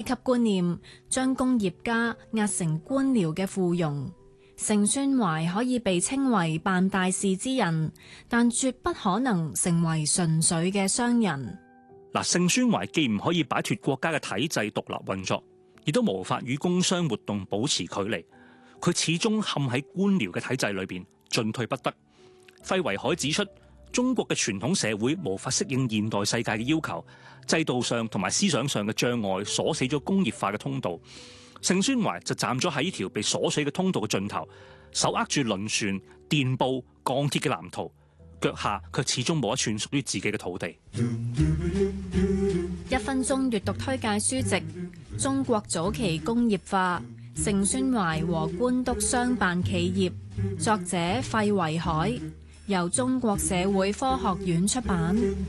級觀念，將工業家壓成官僚嘅附庸。盛宣懷可以被稱為辦大事之人，但絕不可能成為純粹嘅商人。 盛宣懷既唔可以擺脫國家嘅體制獨立運作，亦都無法與工商活動保持距離。佢始終陷喺官僚嘅體制裏邊，進退不得。費維海指出，中國嘅傳統社會無法適應現代世界嘅要求，制度上同埋思想上嘅障礙鎖死咗工業化嘅通道。盛宣懷就站咗喺呢條被鎖死嘅通道嘅盡頭，手握住輪船、電報、鋼鐵嘅藍圖，腳下卻始終冇一寸屬於自己嘅土地。 1分鐘閱讀推介書籍《中國早期工業化：盛宣懷和官督商辦企業》，作者費維海，由中國社會科學院出版。